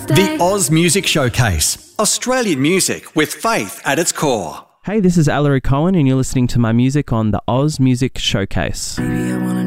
The Oz Music Showcase. Australian music with faith at its core. Hey, this is Ellery Cohen and you're listening to my music on the Oz Music Showcase. Baby, I wanna